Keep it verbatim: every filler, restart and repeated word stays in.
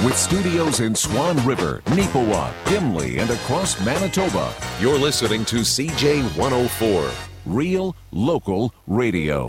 With studios in Swan River, Neepawa, Gimli, and across Manitoba, you're listening to C J one oh four, Real Local Radio.